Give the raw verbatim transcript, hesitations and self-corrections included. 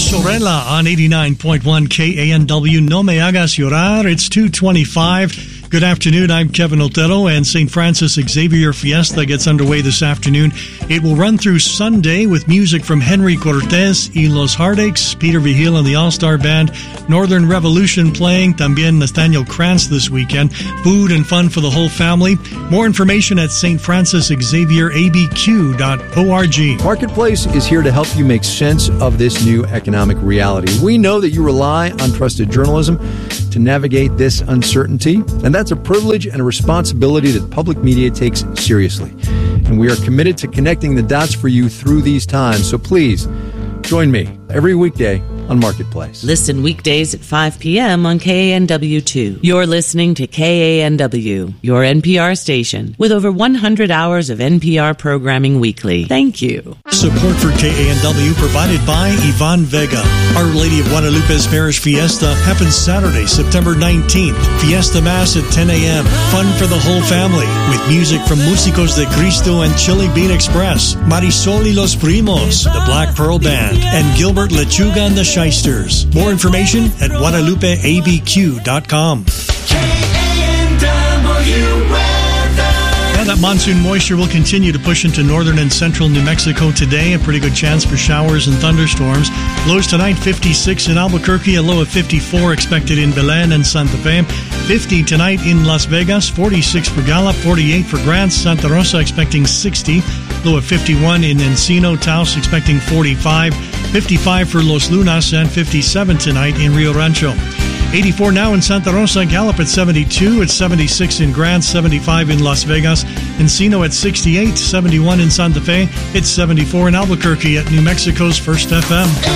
Sorella on eighty-nine point one K A N W. No me hagas llorar. It's two twenty-five. Good afternoon. I'm Kevin Otero, and Saint Francis Xavier Fiesta gets underway this afternoon. It will run through Sunday with music from Henry Cortez y Los Heartaches, Peter Vigil and the All-Star Band, Northern Revolution playing, también Nathaniel Krantz this weekend. Food and fun for the whole family. More information at S Francis Xavier A B Q dot org. Marketplace is here to help you make sense of this new economic reality. We know that you rely on trusted journalism to navigate this uncertainty, and that's a privilege and a responsibility that public media takes seriously. And we are committed to connecting the dots for you through these times. So please, join me every weekday on Marketplace. Listen weekdays at five p.m. on K A N W two. You're listening to K A N W, your N P R station, with over one hundred hours of N P R programming weekly. Thank you. Support for K A N W provided by Ivan Vega. Our Lady of Guadalupe's Parish Fiesta happens Saturday, September nineteenth. Fiesta Mass at ten a.m. Fun for the whole family with music from Músicos de Cristo and Chili Bean Express, Marisol y Los Primos, the Black Pearl Band, and Gilbert Lechuga and the Shysters. More information at Guadalupe A B Q dot com. Now that monsoon moisture will continue to push into northern and central New Mexico today. A pretty good chance for showers and thunderstorms. Lows tonight, fifty-six in Albuquerque, a low of fifty-four expected in Belen and Santa Fe. fifty tonight in Las Vegas, forty-six for Gallup, forty-eight for Grants. Santa Rosa expecting sixty. Low of fifty-one in Encino. Taos expecting forty-five. fifty-five for Los Lunas and fifty-seven tonight in Rio Rancho. eighty-four now in Santa Rosa. Gallup at seventy-two. It's seventy-six in Grants, seventy-five in Las Vegas. Encino at sixty-eight, seventy-one in Santa Fe. It's seventy-four in Albuquerque at New Mexico's First F M.